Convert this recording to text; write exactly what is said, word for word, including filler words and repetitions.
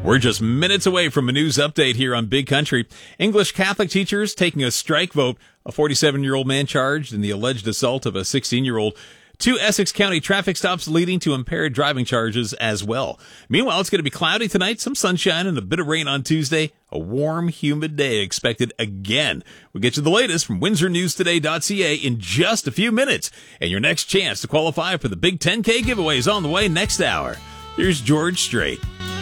We're just minutes away from a news update here on Big Country. English Catholic teachers taking a strike vote. A forty-seven-year-old man charged in the alleged assault of a sixteen-year-old. Two Essex County traffic stops leading to impaired driving charges as well. Meanwhile, it's going to be cloudy tonight, some sunshine, and a bit of rain on Tuesday. A warm, humid day expected again. We'll get you the latest from Windsor News Today dot C A in just a few minutes. And your next chance to qualify for the Big ten K giveaway is on the way next hour. Here's George Strait.